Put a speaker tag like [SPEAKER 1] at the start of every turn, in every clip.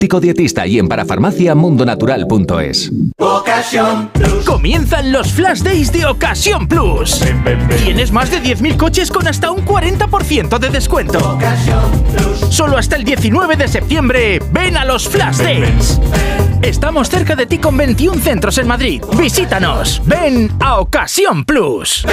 [SPEAKER 1] Dietista y en parafarmacia mundonatural.es.
[SPEAKER 2] Comienzan los Flash Days de Ocasión Plus. Tienes más de 10.000 coches con hasta un 40% de descuento. Solo hasta el 19 de septiembre, ven a los Flash Days. Estamos cerca de ti con 21 centros en Madrid. Visítanos. Ven a Ocasión Plus.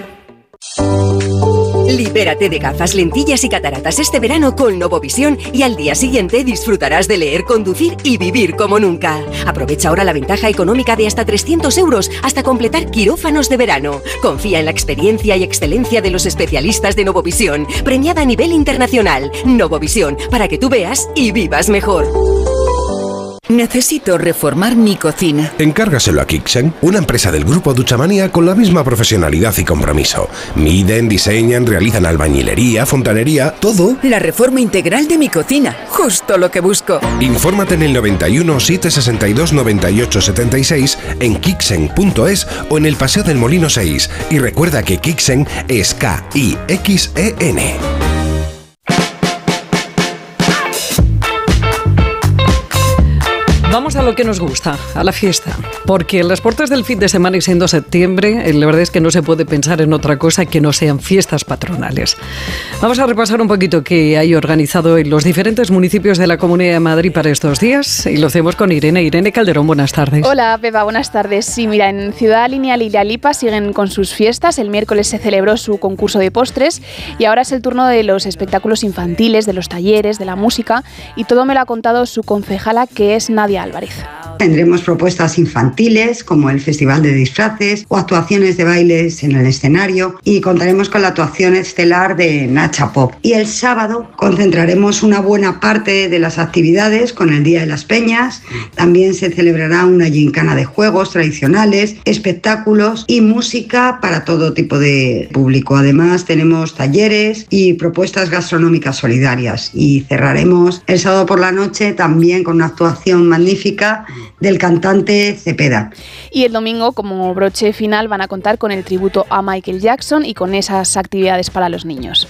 [SPEAKER 3] Libérate de gafas, lentillas y cataratas este verano con Novovisión y al día siguiente disfrutarás de leer, conducir y vivir como nunca. Aprovecha ahora la ventaja económica de hasta 300 euros hasta completar quirófanos de verano. Confía en la experiencia y excelencia de los especialistas de Novovisión, premiada a nivel internacional. Novovisión, para que tú veas y vivas mejor.
[SPEAKER 4] Necesito reformar mi cocina.
[SPEAKER 5] Encárgaselo a Kixen, una empresa del grupo Duchamanía con la misma profesionalidad y compromiso. Miden, diseñan, realizan albañilería, fontanería, todo.
[SPEAKER 4] La reforma integral de mi cocina, justo lo que busco.
[SPEAKER 5] Infórmate en el 91 762 98 76 en kixen.es o en el Paseo del Molino 6. Y recuerda que Kixen es K-I-X-E-N.
[SPEAKER 6] Vamos a lo que nos gusta, a la fiesta. Porque en las puertas del fin de semana y siendo septiembre, la verdad es que no se puede pensar en otra cosa que no sean fiestas patronales. Vamos a repasar un poquito qué hay organizado en los diferentes municipios de la Comunidad de Madrid para estos días. Y lo hacemos con Irene. Irene Calderón, buenas tardes.
[SPEAKER 7] Hola, Pepa, buenas tardes. Sí, mira, en Ciudad Lineal y La Lipa siguen con sus fiestas. El miércoles se celebró su concurso de postres y ahora es el turno de los espectáculos infantiles, de los talleres, de la música. Y todo me lo ha contado su concejala, que es Nadia Álvarez.
[SPEAKER 8] Tendremos propuestas infantiles como el Festival de Disfraces o actuaciones de bailes en el escenario y contaremos con la actuación estelar de Nacha Pop. Y el sábado concentraremos una buena parte de las actividades con el Día de las Peñas. También se celebrará una gincana de juegos tradicionales, espectáculos y música para todo tipo de público. Además tenemos talleres y propuestas gastronómicas solidarias y cerraremos el sábado por la noche también con una actuación magnífica del cantante Cepeda.
[SPEAKER 7] Y el domingo, como broche final, van a contar con el tributo a Michael Jackson y con esas actividades para los niños.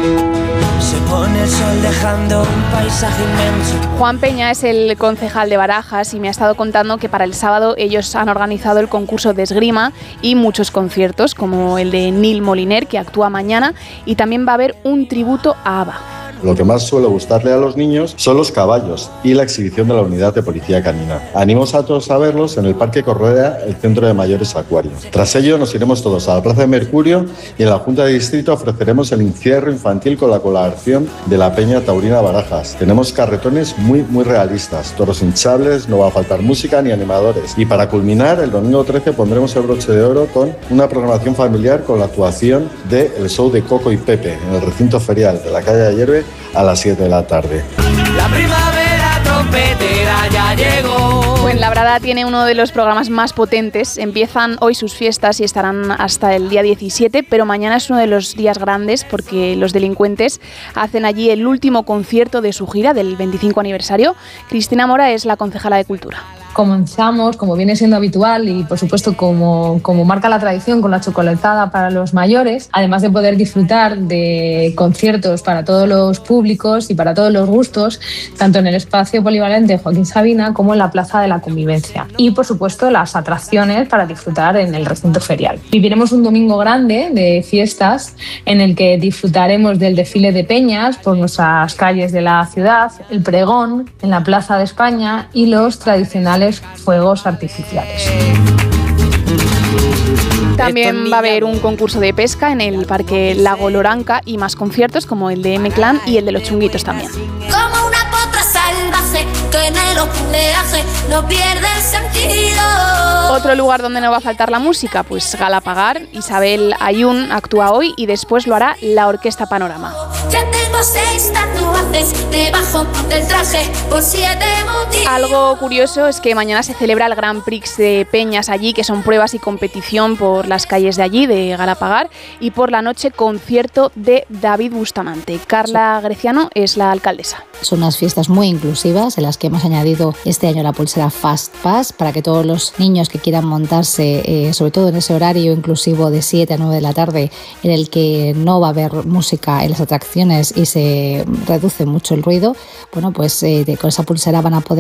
[SPEAKER 9] Se pone el sol dejando un paisaje inmenso.
[SPEAKER 7] Juan Peña es el concejal de Barajas y me ha estado contando que para el sábado ellos han organizado el concurso de esgrima y muchos conciertos, como el de Neil Moliner, que actúa mañana, y también va a haber un tributo a ABBA.
[SPEAKER 10] Lo que más suele gustarle a los niños son los caballos y la exhibición de la unidad de policía canina. Animos a todos a verlos en el Parque Correa, el Centro de Mayores Acuario. Tras ello nos iremos todos a la Plaza de Mercurio y en la Junta de Distrito ofreceremos el encierro infantil con la colaboración de la Peña Taurina Barajas. Tenemos carretones muy realistas, toros hinchables, no va a faltar música ni animadores. Y para culminar, el domingo 13 pondremos el broche de oro con una programación familiar con la actuación del show de Coco y Pepe en el recinto ferial de la calle Ayerbe a las 7 de la tarde.
[SPEAKER 9] La primavera trompetera ya llegó.
[SPEAKER 7] Fuenlabrada tiene uno de los programas más potentes. Empiezan hoy sus fiestas y estarán hasta el día 17, pero mañana es uno de los días grandes porque los delincuentes hacen allí el último concierto de su gira del 25 aniversario. Cristina Mora es la concejala de Cultura.
[SPEAKER 11] Comenzamos, como viene siendo habitual y por supuesto como marca la tradición, con la chocolatada para los mayores, además de poder disfrutar de conciertos para todos los públicos y para todos los gustos, tanto en el espacio polivalente Joaquín Sabina como en la Plaza de la Convivencia. Y por supuesto las atracciones para disfrutar en el recinto ferial. Viviremos un domingo grande de fiestas en el que disfrutaremos del desfile de peñas por nuestras calles de la ciudad, el pregón en la Plaza de España y los tradicionales fuegos artificiales.
[SPEAKER 7] También va a haber un concurso de pesca en el Parque Lago Loranca y más conciertos como el de M-Clan y el de los Chunguitos también.
[SPEAKER 12] Como una potra salvaje que en el oleaje no pierde el sentido.
[SPEAKER 7] Otro lugar donde no va a faltar la música, pues Galapagar. Isabel Ayun actúa hoy y después lo hará la Orquesta Panorama.
[SPEAKER 12] Ya tengo 6 tatuajes debajo del traje por 7 motivos.
[SPEAKER 7] Algo curioso es que mañana se celebra el Grand Prix de Peñas allí, que son pruebas y competición por las calles de allí, de Galapagar, y por la noche concierto de David Bustamante. Carla Greciano es la alcaldesa.
[SPEAKER 13] Son unas fiestas muy inclusivas en las que hemos añadido este año la pulsera Fast Pass para que todos los niños que quieran montarse, sobre todo en ese horario inclusivo de 7 a 9 de la tarde, en el que no va a haber música en las atracciones y se reduce mucho el ruido, bueno, pues con esa pulsera van a poder